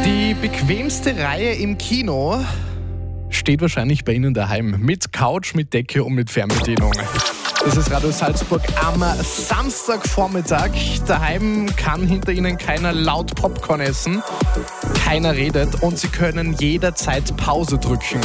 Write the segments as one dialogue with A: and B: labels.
A: Die bequemste Reihe im Kino steht wahrscheinlich bei Ihnen daheim. Mit Couch, mit Decke und mit Fernbedienung. Das ist Radio Salzburg am Samstagvormittag. Daheim kann hinter Ihnen keiner laut Popcorn essen. Keiner redet und Sie können jederzeit Pause drücken.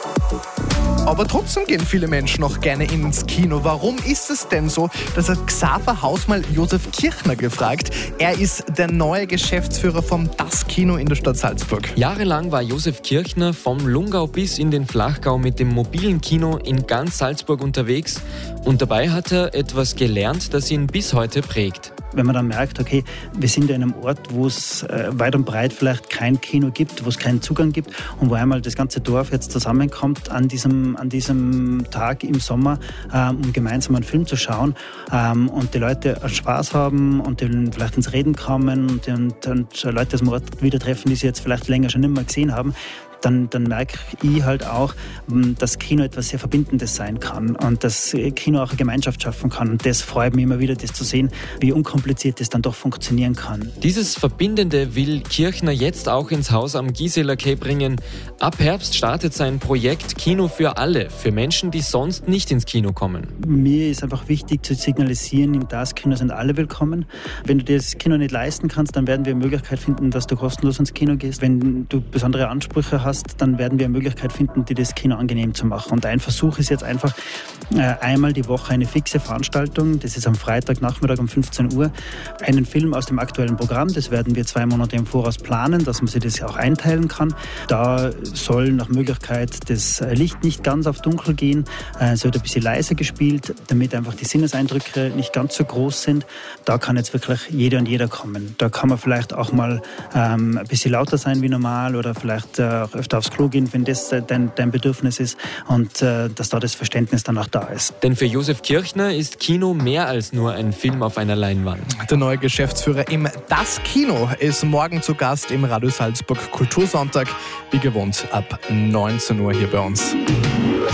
A: Aber trotzdem gehen viele Menschen noch gerne ins Kino. Warum ist es denn so? Das hat Xaver Hausmal Josef Kirchner gefragt. Er ist der neue Geschäftsführer vom Das Kino in der Stadt Salzburg.
B: Jahrelang war Josef Kirchner vom Lungau bis in den Flachgau mit dem mobilen Kino in ganz Salzburg unterwegs. Und dabei hat er etwas gelernt, das ihn bis heute prägt.
C: Wenn man dann merkt, okay, wir sind in einem Ort, wo es weit und breit vielleicht kein Kino gibt, wo es keinen Zugang gibt und wo einmal das ganze Dorf jetzt zusammenkommt an diesem Tag im Sommer, um gemeinsam einen Film zu schauen und die Leute Spaß haben und die vielleicht ins Reden kommen und Leute aus dem Ort wieder treffen, die sie jetzt vielleicht länger schon nicht mehr gesehen haben, dann merke ich halt auch, dass Kino etwas sehr Verbindendes sein kann und dass Kino auch eine Gemeinschaft schaffen kann. Und das freut mich immer wieder, das zu sehen, wie unkompliziert das dann doch funktionieren kann.
B: Dieses Verbindende will Kirchner jetzt auch ins Haus am Gisela Quai bringen. Ab Herbst startet sein Projekt Kino für alle, für Menschen, die sonst nicht ins Kino kommen.
C: Mir ist einfach wichtig zu signalisieren, im Das Kino sind alle willkommen. Wenn du dir das Kino nicht leisten kannst, dann werden wir eine Möglichkeit finden, dass du kostenlos ins Kino gehst. Wenn du besondere Ansprüche hast, dann werden wir eine Möglichkeit finden, dir das Kino angenehm zu machen. Und ein Versuch ist jetzt einfach einmal die Woche eine fixe Veranstaltung. Das ist am Freitagnachmittag um 15 Uhr. Einen Film aus dem aktuellen Programm. Das werden wir 2 Monate im Voraus planen, dass man sich das auch einteilen kann. Da soll nach Möglichkeit das Licht nicht ganz auf dunkel gehen. Es wird ein bisschen leiser gespielt, damit einfach die Sinneseindrücke nicht ganz so groß sind. Da kann jetzt wirklich jeder und jeder kommen. Da kann man vielleicht auch mal ein bisschen lauter sein wie normal oder vielleicht auch öfter aufs Klo gehen, wenn das dein Bedürfnis ist und dass da das Verständnis dann auch da ist.
B: Denn für Josef Kirchner ist Kino mehr als nur ein Film auf einer Leinwand.
A: Der neue Geschäftsführer im Das Kino ist morgen zu Gast im Radio Salzburg Kultursonntag, wie gewohnt ab 19 Uhr hier bei uns.